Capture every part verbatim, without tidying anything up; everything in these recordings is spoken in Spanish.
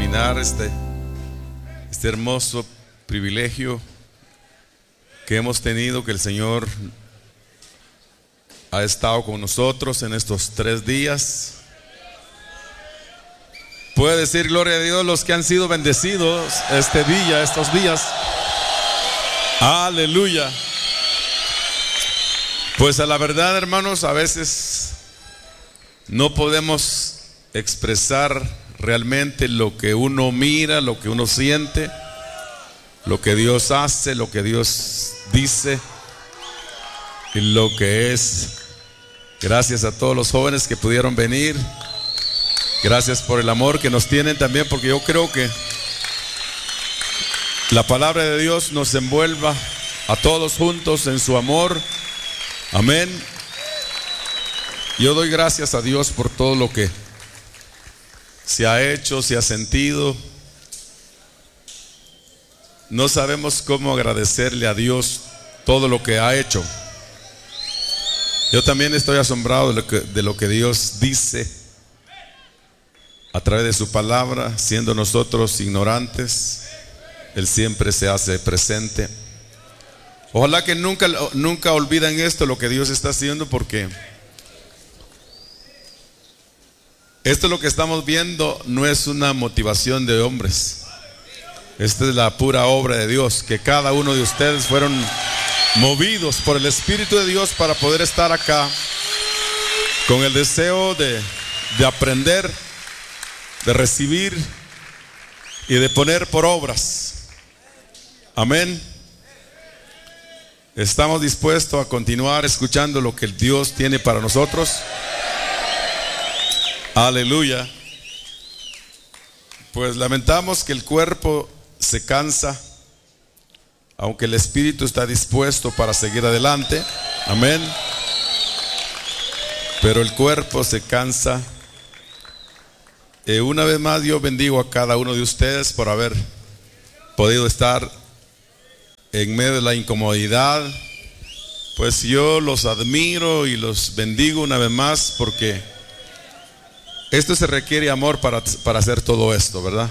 terminar este, este hermoso privilegio que hemos tenido, que el Señor ha estado con nosotros en estos tres días. Puede decir gloria a Dios los que han sido bendecidos este día, estos días. Aleluya. Pues a la verdad, hermanos, a veces no podemos expresar realmente lo que uno mira, lo que uno siente, lo que Dios hace, lo que Dios dice y lo que es. Gracias a todos los jóvenes que pudieron venir. Gracias por el amor que nos tienen también, porque yo creo que la palabra de Dios nos envuelva a todos juntos en su amor. Amén. Yo doy gracias a Dios por todo lo que se ha hecho, se ha sentido. No sabemos cómo agradecerle a Dios todo lo que ha hecho. Yo también estoy asombrado de lo que, de lo que Dios dice a través de su palabra. Siendo nosotros ignorantes, Él siempre se hace presente. Ojalá que nunca, nunca olviden esto, lo que Dios está haciendo, porque esto lo que estamos viendo no es una motivación de hombres. Esta es la pura obra de Dios, que cada uno de ustedes fueron movidos por el Espíritu de Dios para poder estar acá con el deseo de, de aprender, de recibir y de poner por obras. Amén. ¿Estamos dispuestos a continuar escuchando lo que Dios tiene para nosotros? Aleluya. Pues lamentamos que el cuerpo se cansa, aunque el espíritu está dispuesto para seguir adelante. Amén. Pero el cuerpo se cansa. Eh, una vez más yo bendigo a cada uno de ustedes por haber podido estar en medio de la incomodidad. Pues yo los admiro y los bendigo una vez más, porque esto se requiere amor para, para hacer todo esto, ¿verdad?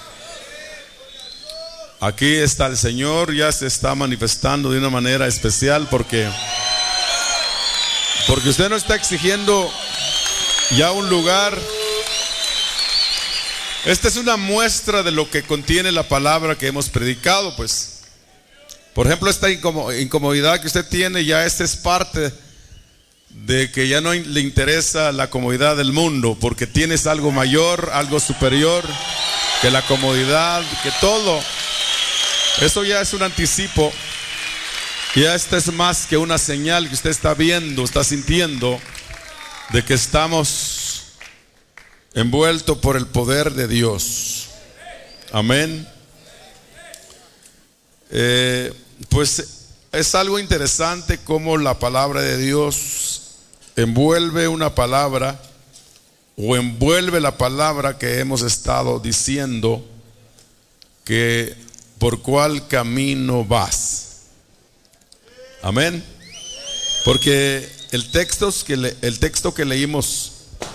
Aquí está el Señor, ya se está manifestando de una manera especial, porque porque usted no está exigiendo ya un lugar. Esta es una muestra de lo que contiene la palabra que hemos predicado. Pues por ejemplo, esta incomodidad que usted tiene, ya esta es parte de que ya no le interesa la comodidad del mundo, porque tienes algo mayor, algo superior que la comodidad, que todo. Eso ya es un anticipo. Ya esta es más que una señal que usted está viendo, está sintiendo, de que estamos envueltos por el poder de Dios. Amén. Eh, pues es algo interesante cómo la palabra de Dios envuelve una palabra, o envuelve la palabra que hemos estado diciendo, que por cuál camino vas. Amén. Porque el texto que, le, el texto que leímos,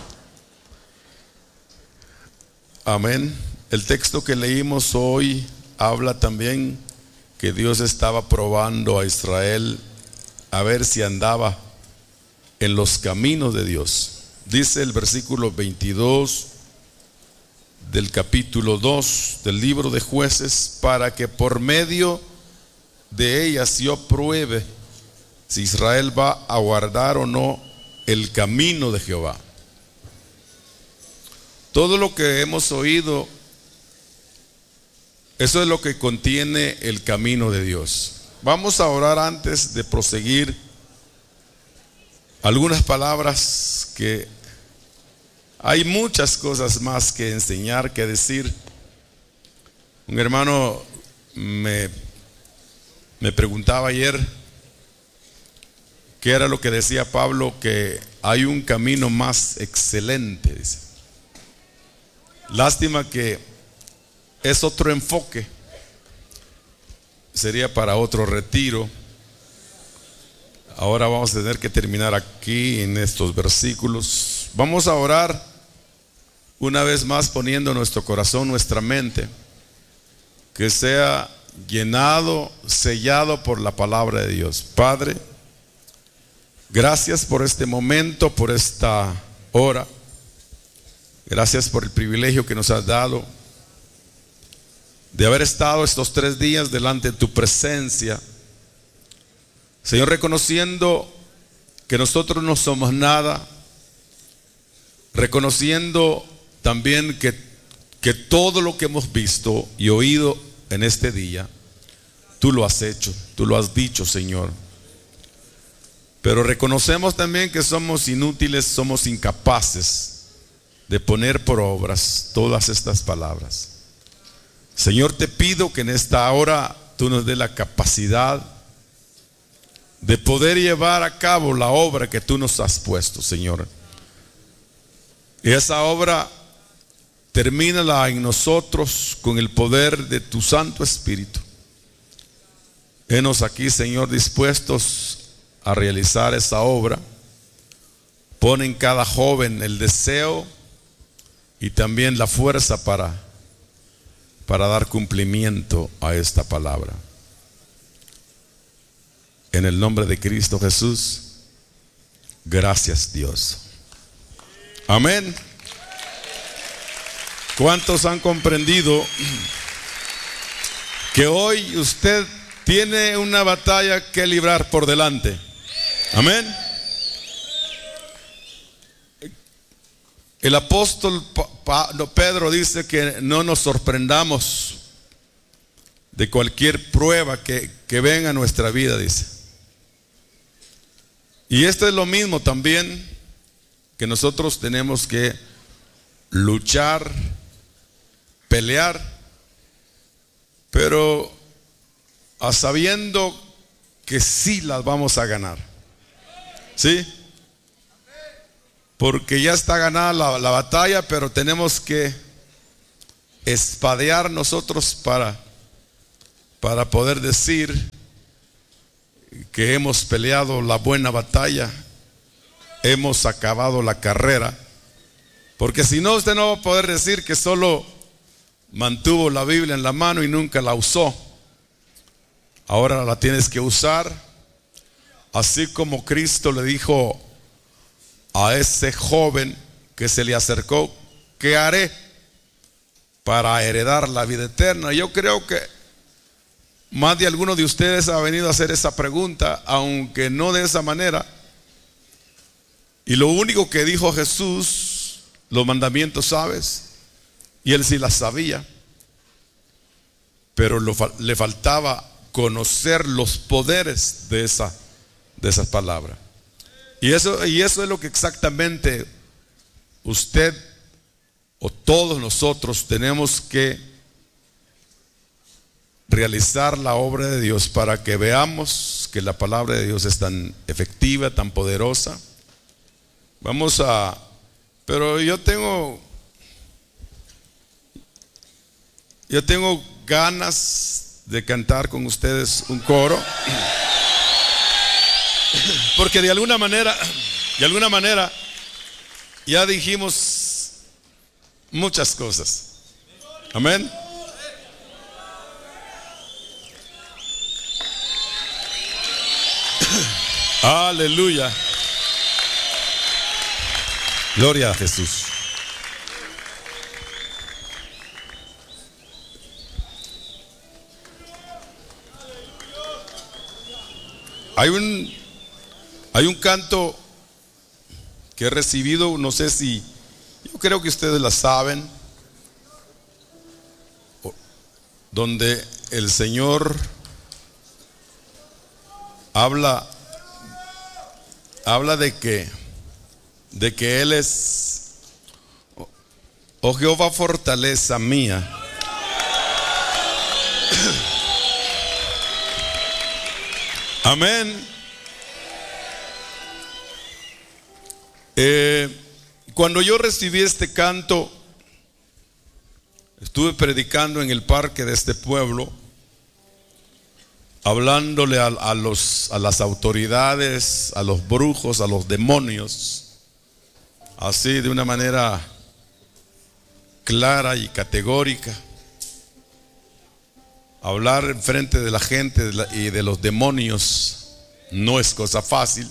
amén, el texto que leímos hoy habla también que Dios estaba probando a Israel a ver si andaba en los caminos de Dios. Dice el versículo veintidós del capítulo dos del libro de Jueces: para que por medio de ellas yo pruebe si Israel va a guardar o no el camino de Jehová. Todo lo que hemos oído, eso es lo que contiene el camino de Dios. Vamos a orar antes de proseguir. Algunas palabras, que hay muchas cosas más que enseñar, que decir. Un hermano me, me preguntaba ayer qué era lo que decía Pablo, que hay un camino más excelente, dice. Lástima que es otro enfoque, sería para otro retiro. Ahora vamos a tener que terminar aquí en estos versículos. Vamos a orar una vez más poniendo nuestro corazón, nuestra mente, que sea llenado, sellado por la palabra de Dios. Padre, gracias por este momento, por esta hora. Gracias por el privilegio que nos has dado de haber estado estos tres días delante de tu presencia, Señor, reconociendo que nosotros no somos nada, reconociendo también que, que todo lo que hemos visto y oído en este día, tú lo has hecho, tú lo has dicho, Señor. Pero reconocemos también que somos inútiles, somos incapaces de poner por obras todas estas palabras. Señor, te pido que en esta hora tú nos des la capacidad de poder llevar a cabo la obra que tú nos has puesto, Señor. Y esa obra, termínala en nosotros con el poder de tu Santo Espíritu. Henos aquí, Señor, dispuestos a realizar esa obra. Pon en cada joven el deseo y también la fuerza para, para dar cumplimiento a esta palabra. En el nombre de Cristo Jesús, gracias Dios. Amén. ¿Cuántos han comprendido que hoy usted tiene una batalla que librar por delante? Amén. El apóstol Pedro dice que no nos sorprendamos de cualquier prueba que, que venga a nuestra vida, dice. Y esto es lo mismo también, que nosotros tenemos que luchar, pelear, pero a sabiendo que sí las vamos a ganar. ¿Sí? Porque ya está ganada la, la batalla, pero tenemos que espadear nosotros para, para poder decir que hemos peleado la buena batalla, hemos acabado la carrera. Porque si no, usted no va a poder decir que solo mantuvo la Biblia en la mano y nunca la usó. Ahora la tienes que usar, así como Cristo le dijo a ese joven que se le acercó: ¿qué haré para heredar la vida eterna? Yo creo que más de alguno de ustedes ha venido a hacer esa pregunta, aunque no de esa manera. Y lo único que dijo Jesús, los mandamientos sabes, y él sí las sabía, pero lo, le faltaba conocer los poderes de esa, de esas palabras. Y eso, y eso es lo que exactamente usted o todos nosotros tenemos que realizar la obra de Dios, para que veamos que la palabra de Dios es tan efectiva, tan poderosa. Vamos a, pero yo tengo, yo tengo ganas de cantar con ustedes un coro, porque de alguna manera, de alguna manera, ya dijimos muchas cosas. Amén. Aleluya. Gloria a Jesús. Hay un hay un canto que he recibido, no sé si, yo creo que ustedes la saben, donde el Señor habla habla de que de que Él es, oh Jehová, fortaleza mía. Amén. Eh, cuando yo recibí este canto, estuve predicando en el parque de este pueblo, hablándole a, a, los, a las autoridades, a los brujos, a los demonios, así de una manera clara y categórica. Hablar en frente de la gente y de los demonios no es cosa fácil.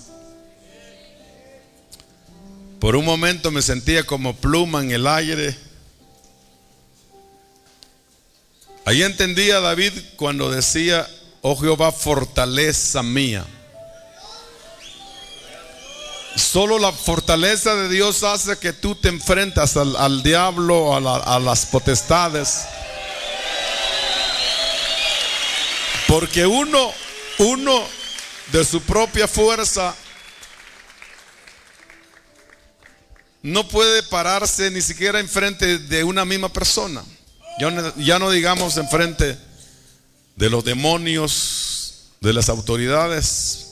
Por un momento me sentía como pluma en el aire. Ahí entendía David cuando decía: oh Jehová, fortaleza mía. Solo la fortaleza de Dios hace que tú te enfrentas al, al diablo, a, la, a las potestades. Porque uno, uno de su propia fuerza no puede pararse ni siquiera enfrente de una misma persona. Ya no, ya no digamos enfrente de los demonios, de las autoridades.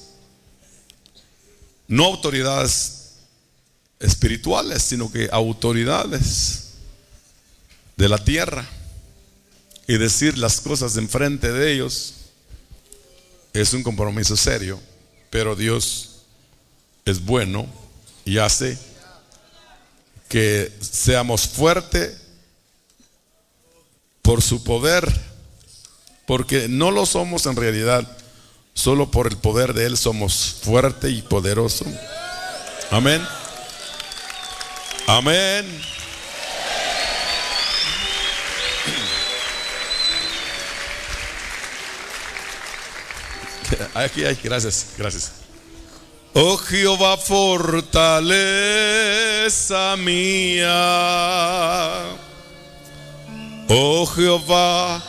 No autoridades espirituales, sino que autoridades de la tierra. Y decir las cosas enfrente de ellos es un compromiso serio. Pero Dios es bueno y hace que seamos fuertes por su poder, porque no lo somos en realidad. Solo por el poder de Él somos fuertes y poderosos. Amén. Amén. Aquí hay, gracias, gracias. Oh Jehová, fortaleza mía. Oh Jehová,